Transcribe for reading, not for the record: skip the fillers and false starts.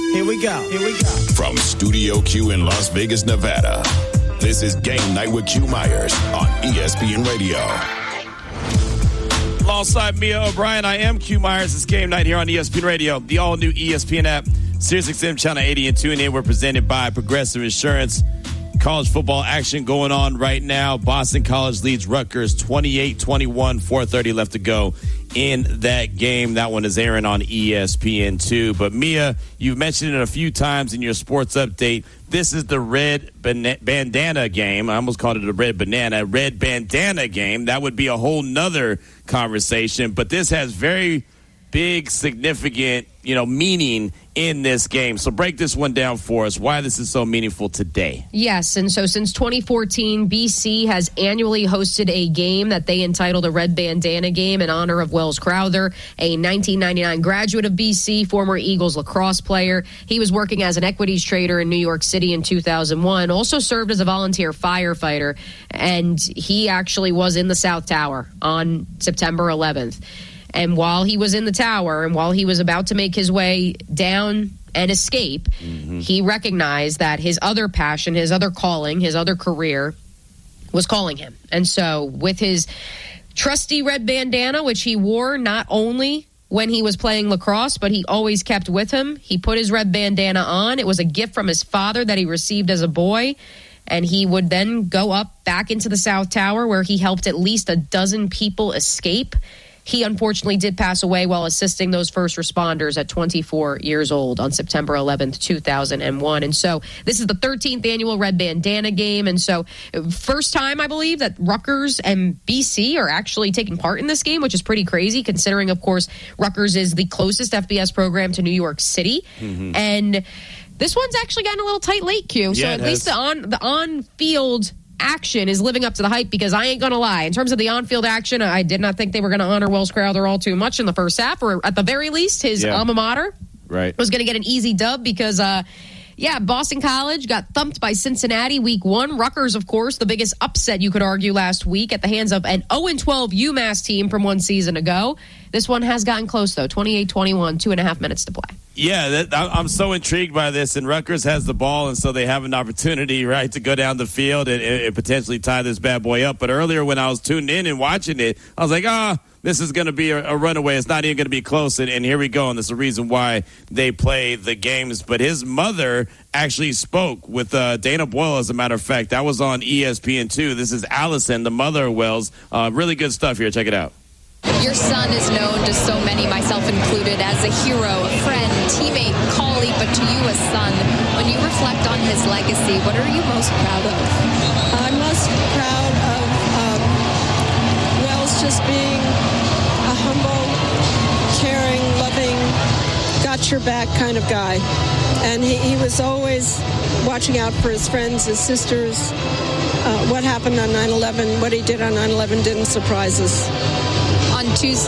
Here we go. From Studio Q in Las Vegas, Nevada, this is Game Night with Q Myers on ESPN Radio. Alongside Mia O'Brien, I am Q Myers. It's Game Night here on ESPN Radio, the all-new ESPN app, SiriusXM Channel 80 and TuneIn. We're presented by Progressive Insurance. College football action going on right now. Boston College leads Rutgers 28-21, 4:30 left to go in that game. That one is airing on ESPN2. But Mia, you've mentioned it a few times in your sports update. This is the red bandana game. I almost called it a red bandana game. That would be a whole nother conversation. But this has very big, significant, meaning in this game. So break this one down for us, why this is so meaningful today. Yes, and so since 2014, BC has annually hosted a game that they entitled a Red Bandana Game in honor of Wells Crowther, a 1999 graduate of BC, former Eagles lacrosse player. He was working as an equities trader in New York City in 2001, also served as a volunteer firefighter, and he actually was in the South Tower on September 11th. And while he was in the tower and while he was about to make his way down and escape, he recognized that his other passion, his other calling, his other career was calling him. And so with his trusty red bandana, which he wore not only when he was playing lacrosse, but he always kept with him, he put his red bandana on. It was a gift from his father that he received as a boy. And he would then go up back into the South Tower where he helped at least a dozen people escape. He unfortunately did pass away while assisting those first responders at 24 years old on September 11th, 2001. And so this is the 13th annual Red Bandana Game. And so first time, I believe, that Rutgers and BC are actually taking part in this game, which is pretty crazy considering, of course, Rutgers is the closest FBS program to New York City. And this one's actually gotten a little tight late, Q. So at least the on-field action is living up to the hype, because I ain't going to lie. In terms of the on-field action, I did not think they were going to honor Wells Crowther all too much in the first half, or at the very least, his alma mater was going to get an easy dub because, Boston College got thumped by Cincinnati week 1. Rutgers, of course, the biggest upset you could argue last week at the hands of an 0-12 UMass team from one season ago. This one has gotten close, though, 28-21, 2.5 minutes to play. Yeah, I'm so intrigued by this, and Rutgers has the ball, and so they have an opportunity, right, to go down the field and potentially tie this bad boy up. But earlier when I was tuned in and watching it, I was like, this is going to be a runaway. It's not even going to be close, and here we go, and that's the reason why they play the games. But his mother actually spoke with Dana Boyle, as a matter of fact. That was on ESPN2. This is Allison, the mother of Wells. Really good stuff here. Check it out. Your son is known to so many, myself included, as a hero, a friend, teammate, colleague, but to you, a son. When you reflect on his legacy, what are you most proud of? I'm most proud of Wells just being a humble, caring, loving, got your back kind of guy. And he was always watching out for his friends, his sisters. What happened on 9/11, what he did on 9/11 didn't surprise us. On Tuesday,